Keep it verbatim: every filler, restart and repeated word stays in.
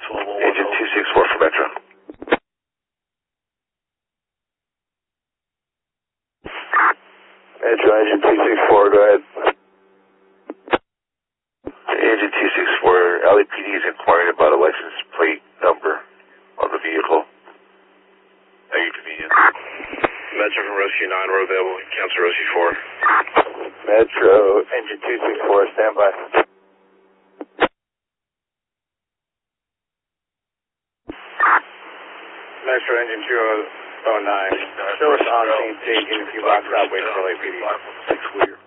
Agent two six four for Metro. Metro, Agent two six four, go ahead. Agent two six four, L A P D is inquiring about a license plate number on the vehicle. At your convenience. Metro from Rescue nine, we're available. Cancel Rescue four. Metro, Engine two six four, stand by. Metro Engine two oh nine, show us on scene taking a few blocks out, waiting for L A P D.